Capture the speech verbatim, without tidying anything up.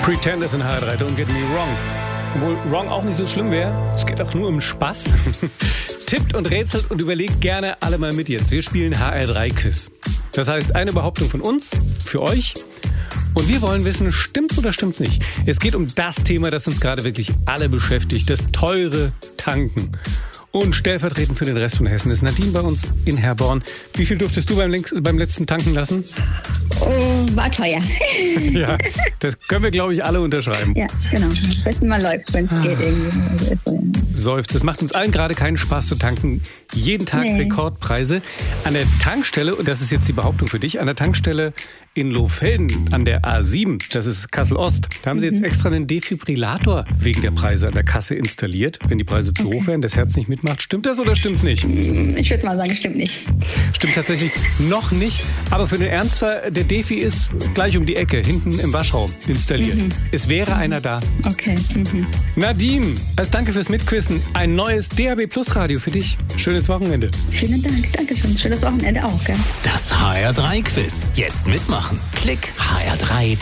Pretenders in H R drei, don't get me wrong. Obwohl wrong auch nicht so schlimm wäre. Es geht auch nur um Spaß. Tippt und rätselt und überlegt gerne alle mal mit jetzt. Wir spielen H R drei Quiz. Das heißt, eine Behauptung von uns, für euch. Und wir wollen wissen, stimmt's oder stimmt's nicht? Es geht um das Thema, das uns gerade wirklich alle beschäftigt. Das teure Tanken. Und stellvertretend für den Rest von Hessen ist Nadine bei uns in Herborn. Wie viel durftest du beim, beim letzten tanken lassen? Oh, war teuer. Ja, das können wir, glaube ich, alle unterschreiben. Ja, genau. Am besten mal läuft, wenn es ah. geht irgendwie. Seufzt. Es macht uns allen gerade keinen Spaß zu tanken. Jeden Tag nee. Rekordpreise. An der Tankstelle, und das ist jetzt die Behauptung für dich, an der Tankstelle in Lohfelden an der A sieben, das ist Kassel-Ost, da haben sie jetzt extra einen Defibrillator wegen der Preise an der Kasse installiert. Wenn die Preise zu okay. hoch wären, das Herz nicht mitmacht. Stimmt das oder stimmt's nicht? Ich würde mal sagen, stimmt nicht. Stimmt tatsächlich noch nicht. Aber für den Ernstfall, der Defi ist gleich um die Ecke, hinten im Waschraum installiert. Mhm. Es wäre einer da. Okay. Mhm. Nadine, als Danke fürs Mitquissen, ein neues D A B Plus Radio für dich. Schönes Wochenende. Vielen Dank, danke schön. Schönes Wochenende auch, gell? Das H R drei Quiz. Jetzt mitmachen. Klick H R drei.